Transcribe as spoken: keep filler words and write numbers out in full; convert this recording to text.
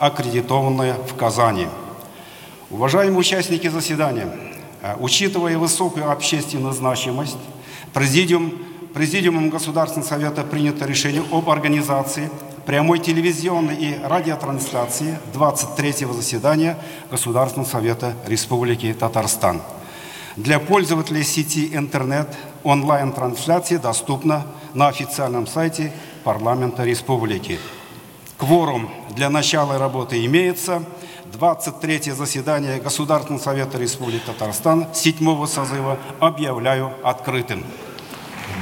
аккредитованная в Казани. Уважаемые участники заседания, учитывая высокую общественную значимость, Президиум, Президиумом Государственного Совета принято решение об организации прямой телевизионной и радиотрансляции двадцать третьего заседания Государственного Совета Республики Татарстан. Для пользователей сети интернет онлайн-трансляция доступна на официальном сайте Парламента Республики. Кворум для начала работы имеется. двадцать третье заседание Государственного Совета Республики Татарстан седьмого созыва объявляю открытым.